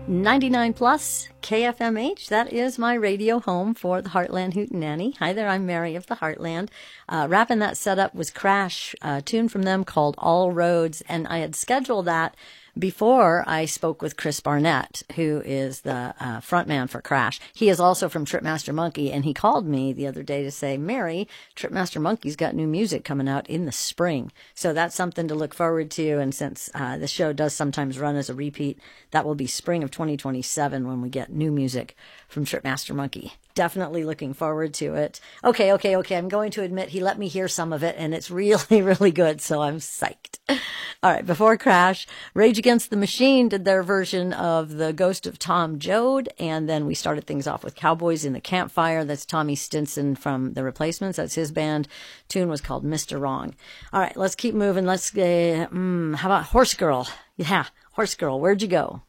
99 plus KFMH. That is my radio home for the Heartland Hootenanny. Hi there, I'm Mary of the Heartland. Wrapping that setup was Crash, a tune from them called All Roads, and I had scheduled that before I spoke with Chris Barnett, who is the frontman for Crash. He is also from Tripmaster Monkey, and he called me the other day to say, Mary, Tripmaster Monkey's got new music coming out in the spring. So that's something to look forward to, and since the show does sometimes run as a repeat, that will be spring of 2027 when we get new music from Tripmaster Monkey. Definitely looking forward to it. Okay. I'm going to admit he let me hear some of it, and it's really, really good, so I'm psyched. All right, before Crash, Rage Against the Machine did their version of The Ghost of Tom Joad, and then we started things off with Cowboys in the Campfire. That's Tommy Stinson from The Replacements. That's his band. Tune was called Mr. Wrong. All right, let's keep moving. Let's, how about Horse Girl? Yeah, Horse Girl, where'd you go?